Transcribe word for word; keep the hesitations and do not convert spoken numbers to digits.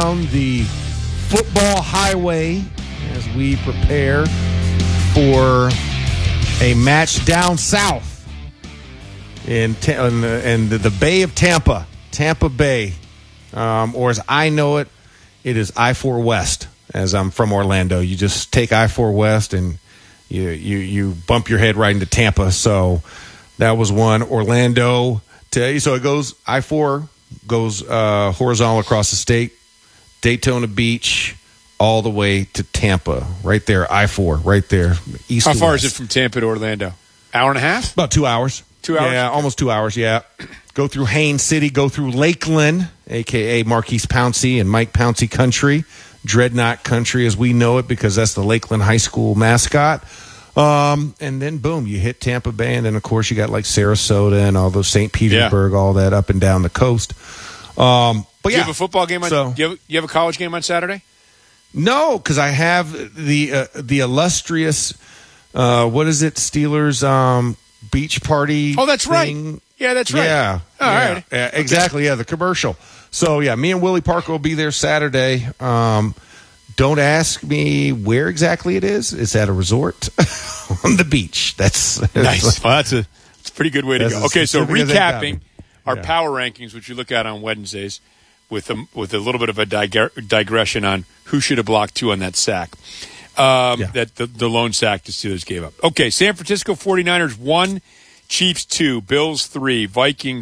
down the football highway as we prepare for a match down south in, Ta- in, the, in the, the Bay of Tampa, Tampa Bay, um, or as I know it, it is I four West. As I'm from Orlando, you just take I four West and you you you bump your head right into Tampa. So that was one. Orlando, to, so it goes I four goes uh, horizontal across the state, Daytona Beach, all the way to Tampa, right there, I four, right there. East How far west. is it from Tampa to Orlando? Hour and a half? About two hours. Two hours? Yeah, almost two hours, yeah. Go through Haines City, go through Lakeland, a k a. Marquise Pouncey and Mike Pouncey Country, Dreadnought Country as we know it because that's the Lakeland High School mascot. Um, and then, boom, you hit Tampa Bay, and then, of course, you got, like, Sarasota and all those Saint Petersburg, yeah. all that up and down the coast. Um, but, do yeah. you have a football game on so, do you, have, you have a college game on Saturday? No, because I have the uh, the illustrious, uh, what is it, Steelers um, beach party Oh, that's thing. right. Yeah, that's right. Yeah. All yeah, right. Yeah, exactly, yeah, the commercial. So, yeah, me and Willie Parker will be there Saturday. Um Don't ask me where exactly it is. It's at a resort on the beach. That's nice. Well, that's a, that's a pretty good way to go. Okay, so recapping our yeah. power rankings, which you look at on Wednesdays, with a, with a little bit of a dig- digression on who should have blocked two on that sack. Um, yeah. That the, the lone sack the Steelers gave up. Okay, San Francisco forty-niners one, Chiefs two, Bills three, Vikings